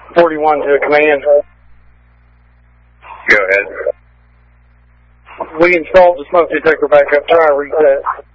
41 to command. Go ahead. We installed the smoke detector back up. Try to reset.